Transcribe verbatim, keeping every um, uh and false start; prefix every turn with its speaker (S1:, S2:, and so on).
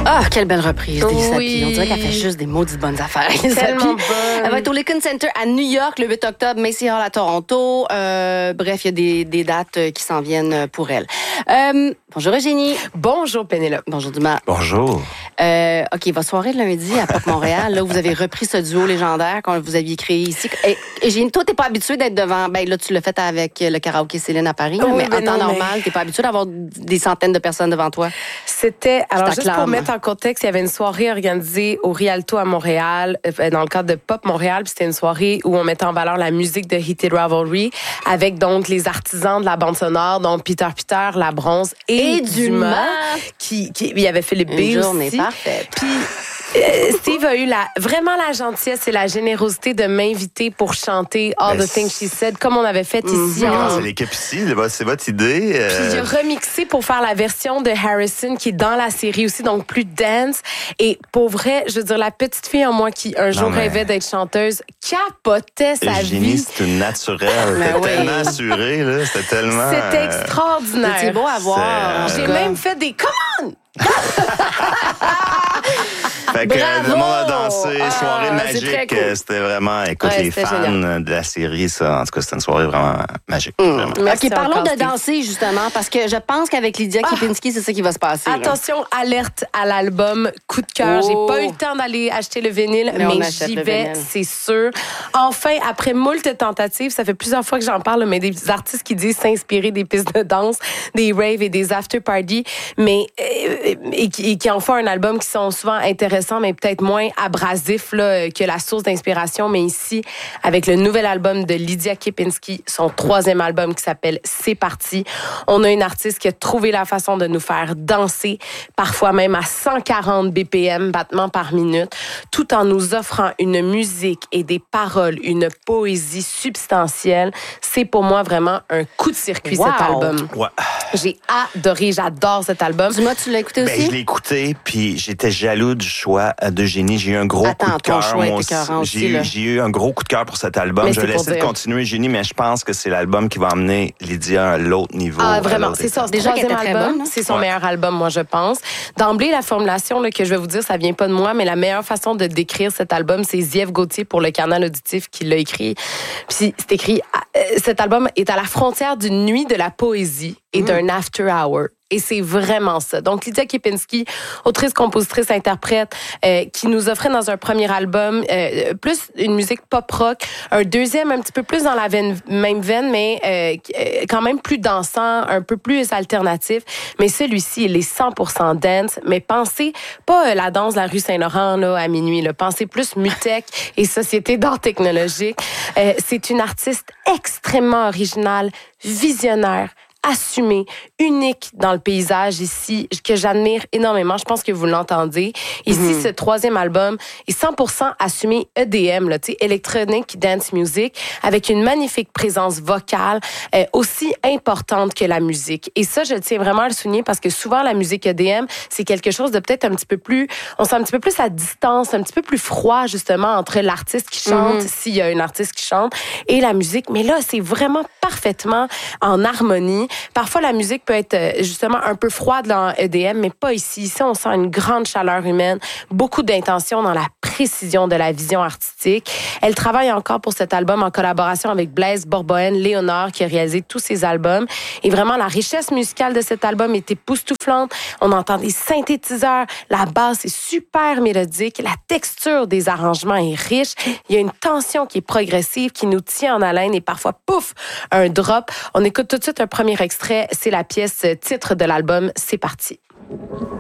S1: Ah, quelle belle reprise, Lisa
S2: Oui.
S1: P. On dirait qu'elle fait juste des maudites bonnes affaires.
S2: Tellement bonne.
S1: Elle va être au Lincoln Center à New York le huit octobre, Macy Hall à Toronto. Euh, bref, il y a des, des dates qui s'en viennent pour elle. Euh, bonjour Eugénie.
S2: Bonjour Pénélope.
S1: Bonjour Dumas.
S3: Bonjour.
S1: Euh, OK, votre soirée de lundi à Pop Montréal, là, vous avez repris ce duo légendaire que vous aviez créé ici. Et, Eugénie, toi, t'es pas habituée d'être devant... Ben là, tu l'as fait avec le karaoké Céline à Paris,
S2: Oui,
S1: mais
S2: ben
S1: en temps
S2: non,
S1: normal,
S2: mais...
S1: t'es pas habituée d'avoir des centaines de personnes devant toi.
S2: C'était, alors juste
S1: t'acclame.
S2: pour mettre en contexte, il y avait une soirée organisée au Rialto à Montréal, euh, dans le cadre de Pop Montréal, puis c'était une soirée où on mettait en valeur la musique de Heated Rivalry, avec donc les artisans de la bande sonore, donc Peter Peter, La Bronze et,
S1: Et
S2: Dumas,
S1: Dumas.
S2: qui, qui, il y avait Philippe B
S1: Une journée
S2: aussi.
S1: parfaite.
S2: Puis euh, Steve a eu la, vraiment la gentillesse et la générosité de m'inviter pour chanter All
S3: Ben,
S2: the Things She Said, comme on avait fait ici.
S1: Mhm.
S2: en-
S3: Ah, c'est l'équipe ici, c'est votre idée.
S2: Puis
S3: euh,
S2: il a remixé pour faire la version de Harrison qui est dans la série aussi, donc plus dance. Et pour vrai, je veux dire, la petite fille en moi qui un jour
S3: mais-
S2: rêvait d'être chanteuse capotait sa
S3: Eugénie,
S2: vie.
S3: c'est une naturelle.
S1: Ben
S3: C'était
S1: oui.
S3: tellement assuré, là. C'était tellement.
S2: C'était
S3: euh,
S2: extraordinaire.
S1: C'est beau à voir.
S3: C'est-
S2: J'ai même fait des come on!
S3: Fait que
S2: Bravo!
S3: le monde a dansé,
S2: Ah,
S3: soirée
S2: c'est très
S3: magique.
S2: cool.
S3: euh, C'était vraiment, écoute,
S2: Ouais,
S3: les
S2: c'était
S3: fans
S2: génial.
S3: de la série, ça, en tout cas, c'était une soirée vraiment magique. Vraiment.
S2: Merci
S1: OK, parlons
S2: encore,
S1: de
S2: Steve.
S1: danser, justement, parce que je pense qu'avec Lydia
S2: Ah.
S1: Kipinski, c'est ça qui va se passer. là.
S2: Attention, alerte à l'album Coup de cœur.
S1: Oh.
S2: J'ai pas eu le temps d'aller acheter le vinyle,
S1: Mais
S2: mais,
S1: on achète
S2: j'y
S1: le
S2: vais,
S1: vinyle.
S2: c'est sûr. Enfin, après moult tentatives, ça fait plusieurs fois que j'en parle, mais des artistes qui disent s'inspirer des pistes de danse, des raves et des after parties, mais euh, et, qui, et qui en font un album qui sont souvent intéressants, mais peut-être moins abrasifs là, que la source d'inspiration. Mais ici, avec le nouvel album de Lydia Kipinski, son troisième album qui s'appelle C'est parti, on a une artiste qui a trouvé la façon de nous faire danser, parfois même à cent quarante B P M, battements par minute, tout en nous offrant une musique et des paroles, une poésie substantielle. C'est pour moi vraiment un coup de circuit,
S1: Wow.
S2: cet album.
S3: Ouais.
S2: J'ai adoré, j'adore cet album.
S1: Dumas, tu l'as écouté
S3: Ben,
S1: aussi?
S3: je l'ai écouté, puis j'étais jaloux du choix d'Eugénie. J'ai eu un gros
S1: Attends,
S3: coup de
S1: ton
S3: cœur.
S1: choix
S3: moi
S1: était
S3: aussi.
S1: écœurant aussi,
S3: J'ai
S1: là.
S3: eu, j'ai eu un gros coup de cœur pour cet album.
S2: Mais
S3: Je
S2: c'est
S3: vais
S2: pour
S3: laisser de
S2: dire.
S3: continuer, Eugénie, mais je pense que c'est l'album qui va emmener Lydia à l'autre niveau.
S2: Ah,
S3: à
S2: vraiment,
S3: l'autre
S2: c'est ça.
S3: étape.
S2: Ce
S1: Déjà qu'elle
S2: troisième
S1: était très
S2: album,
S1: bonne, hein?
S2: c'est son
S3: Ouais.
S2: meilleur album, moi, je pense. D'emblée, la formulation là, que je vais vous dire, ça vient pas de moi, mais la meilleure façon de décrire cet album, c'est Ziève Gauthier pour le canal auditif qui l'a écrit. Puis c'est écrit, euh, cet album est à la frontière d'une nuit de la poésie et d'un after hour. Et c'est vraiment ça. Donc, Lydia Kipinski, autrice, compositrice, interprète, euh, qui nous offrait dans un premier album euh, plus une musique pop-rock, un deuxième un petit peu plus dans la veine, même veine, mais euh, quand même plus dansant, un peu plus alternatif. Mais celui-ci, il est cent pour cent dance, mais pensez pas euh, la danse de la rue Saint-Laurent là, à minuit, là. Pensez plus Mutech et Société d'art technologique. Euh, c'est une artiste extrêmement originale, visionnaire, assumé, unique dans le paysage ici, que j'admire énormément. Je pense que vous l'entendez. Ici, mm-hmm. ce troisième album est cent pour cent assumé E D M, là, tu sais, Electronic Dance Music, avec une magnifique présence vocale euh, aussi importante que la musique. Et ça, je tiens vraiment à le souligner parce que souvent, la musique E D M, c'est quelque chose de peut-être un petit peu plus, on sent un petit peu plus à distance, un petit peu plus froid, justement, entre l'artiste qui chante, mm-hmm. s'il y a un artiste qui chante, et la musique. Mais là, c'est vraiment parfaitement en harmonie. Parfois, la musique peut être justement un peu froide dans E D M, mais pas ici. Ici, on sent une grande chaleur humaine, beaucoup d'intention dans la précision de la vision artistique. Elle travaille encore pour cet album en collaboration avec Blaise Borboën, Léonard, qui a réalisé tous ses albums. Et vraiment, la richesse musicale de cet album est époustouflante. On entend des synthétiseurs, la basse est super mélodique, la texture des arrangements est riche. Il y a une tension qui est progressive, qui nous tient en haleine et parfois, pouf, un drop. On écoute tout de suite un premier extrait, c'est la pièce titre de l'album, C'est parti.